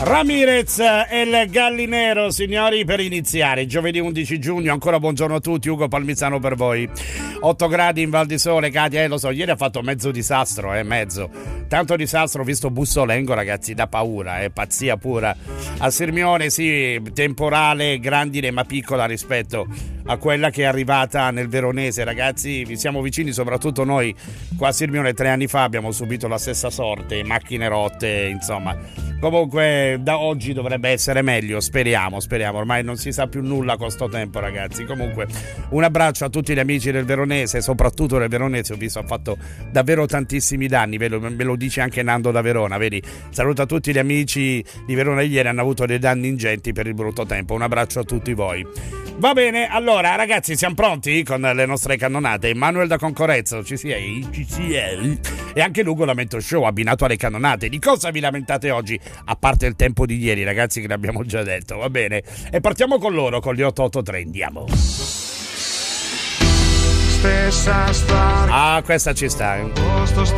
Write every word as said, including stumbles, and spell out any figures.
Ramirez e il Gallinero, signori, per iniziare giovedì undici giugno. Ancora buongiorno a tutti, Ugo Palmisano per voi. otto gradi in Val di Sole. Katia, eh, lo so, ieri ha fatto mezzo disastro, eh, mezzo tanto disastro, ho visto Bussolengo, ragazzi, da paura, eh, pazzia pura. A Sirmione sì, temporale, grandine ma piccola rispetto a quella che è arrivata nel Veronese, ragazzi. Vi siamo vicini, soprattutto noi qua a Sirmione tre anni fa abbiamo subito la stessa sorte, macchine rotte, insomma. Comunque da oggi dovrebbe essere meglio, speriamo, speriamo, ormai non si sa più nulla con sto tempo, ragazzi. Comunque un abbraccio a tutti gli amici del Veronese, soprattutto del Veronese, ho visto ha fatto davvero tantissimi danni, ve lo, ve lo dice anche Nando da Verona, vedi? Saluto a tutti gli amici di Verona, ieri hanno avuto dei danni ingenti per il brutto tempo, un abbraccio a tutti voi. Va bene, allora ragazzi, siamo pronti con le nostre cannonate. Emanuele da Concorrezzo, ci sei? Ci sei? E anche Lugo Lamento Show abbinato alle cannonate. Di cosa vi lamentate oggi? A parte il tempo di ieri, ragazzi, che l'abbiamo già detto, va bene? E partiamo con loro, con gli otto otto tre, andiamo. Stessa storia. Ah, questa ci sta. Posto